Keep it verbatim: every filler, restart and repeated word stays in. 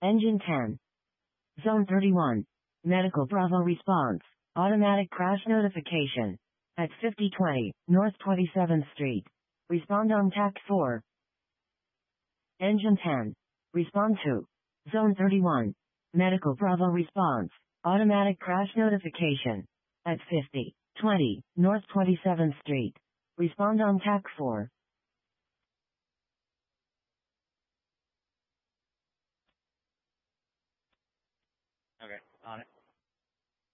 Engine ten. Zone thirty-one. Medical Bravo response. Automatic crash notification. At fifty twenty, North twenty-seventh Street. Respond on T A C four. Engine ten. Respond to. Zone thirty-one. Medical Bravo response. Automatic crash notification. At fifty twenty, North twenty-seventh Street. Respond on T A C four.